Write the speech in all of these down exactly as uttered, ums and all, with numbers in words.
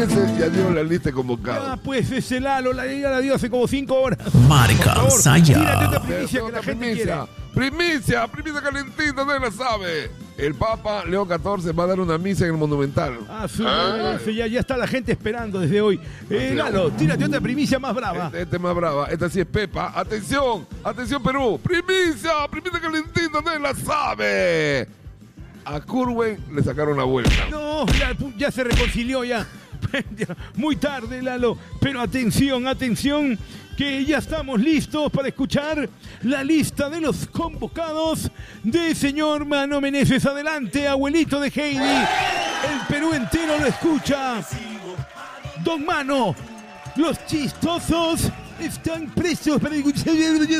meses ya dio la lista de convocados. Ah, pues ese Lalo la, ya la dio hace como cinco horas. Marca Saya. Tírate esta primicia que la gente primicia, quiere. primicia, primicia calentita, nadie la sabe. El Papa Leo catorce va a dar una misa en el Monumental. Ah, su, ah. Ya, ya está la gente esperando desde hoy. Eh, Lalo, tírate otra primicia más brava. Este, este es más brava. Esta sí es Pepa. Atención, atención Perú. Primicia, primicia calentita, nadie la sabe. A Curwen le sacaron la vuelta. No, ya, ya se reconcilió ya. Muy tarde, Lalo. Pero atención, atención, que ya estamos listos para escuchar la lista de los convocados de señor Mano Meneses. Adelante, abuelito de Heidi. El Perú entero lo escucha. Don Mano, los chistosos están presos para escuchar.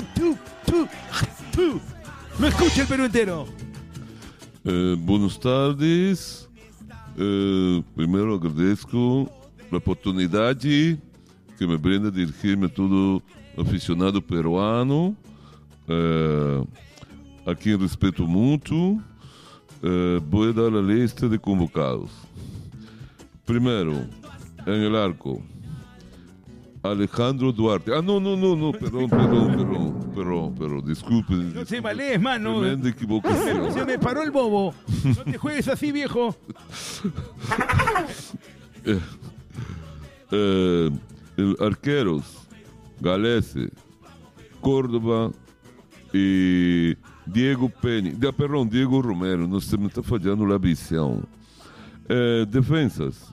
Lo escucha el Perú entero. Eh, buenas tardes. Eh, primero agradezco la oportunidad que me brinda dirigirme a todo aficionado peruano, eh, a quien respeto mucho. Eh, voy a dar la lista de convocados. Primero, en el arco, Alejandro Duarte. Ah, no, no, no, no, perdón, perdón, perdón, perdón, perdón, disculpe. No te malees, mano. Tremenda equivocación. Se me paró el bobo. No te juegues así, viejo. eh, eh, el arqueros, Galese, Córdoba y Diego Peña. De, perdón, Diego Romero, no se me está fallando la visión. Eh, defensas,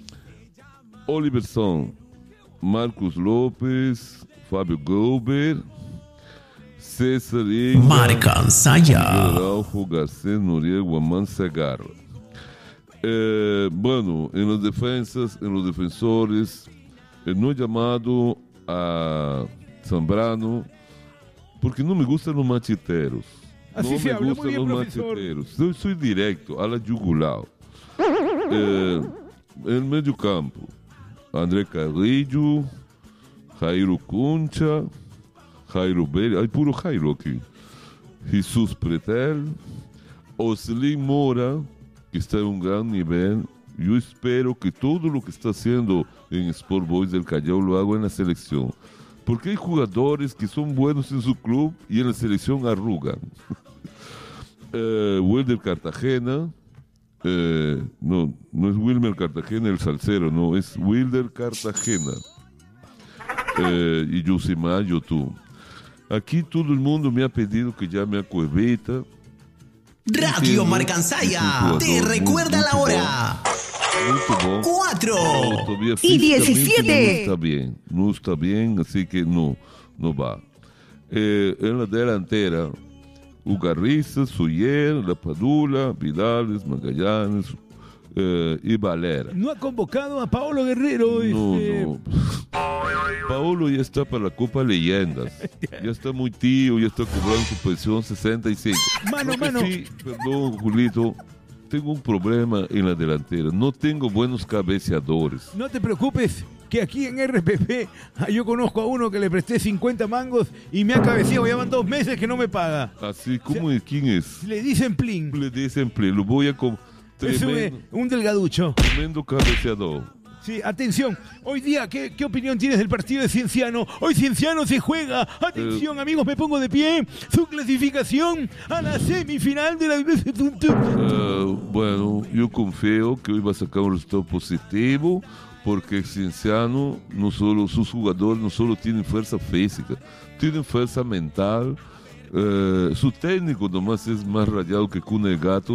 Oliverson, Marcos López, Fábio Goldberg, César Inga, Marca Saya, Araujo, Garcés, Noriega, Mansegarra. Eh, bueno, en las defensas, en los defensores, eh, no he llamado a Zambrano porque no me gustan los macheteros. Así no se me habla, gustan muy bien, los profesor. macheteros. Yo soy directo, a la yugular. Eh, en el medio campo, André Carrillo, Jairo Concha, Jairo Belli, hay puro Jairo aquí, Jesús Pretel, Oslin Mora, que está en un gran nivel. Yo espero que todo lo que está haciendo en Sport Boys del Callao lo haga en la selección, porque hay jugadores que son buenos en su club y en la selección arrugan. eh, Wilder Cartagena, eh, no, no es Wilmer Cartagena el salsero, no, es Wilder Cartagena. Eh, y Yusimayo, tú. Aquí todo el mundo me ha pedido que llame a Cuevita. Radio Marca Saya te recuerda la hora. Muito bom. Cuatro No, todavía y físicamente diecisiete. No está bien, no está bien, así que no, no va. Eh, en la delantera, Ugarriza, Suyer, La Padula, Vidales, Magallanes eh, y Valera. No ha convocado a Paolo Guerrero. No, este... no. Paolo ya está para la Copa Leyendas. Ya está muy tío, ya está cobrando su pensión sesenta y cinco. Mano, Lo que mano. sí, perdón, Julito, tengo un problema en la delantera. No tengo buenos cabeceadores. No te preocupes, que aquí en R P P ah, yo conozco a uno que le presté cincuenta mangos y me ha cabeceado. Ya van dos meses que no me paga. Así, ¿cómo es? ¿Quién es? Le dicen Plin. Le dicen play. Lo voy a... Com- Es un, tremendo, un delgaducho. tremendo cabeceador. Sí, atención. Hoy día, ¿qué, ¿qué opinión tienes del partido de Cienciano? Hoy Cienciano se juega. Atención, Eh. amigos, me pongo de pie. Su clasificación a la semifinal de la... Uh, bueno, yo confío que hoy va a sacar un resultado positivo, porque Cienciano, no solo, sus jugadores no solo tienen fuerza física, tienen fuerza mental. Uh, su técnico nomás es más rayado que cuna de gato.